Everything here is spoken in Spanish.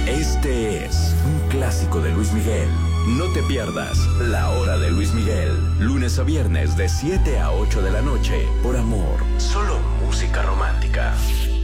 Este es un clásico de Luis Miguel. No te pierdas La Hora de Luis Miguel. Lunes a viernes de 7 a 8 de la noche. Por amor, solo música romántica.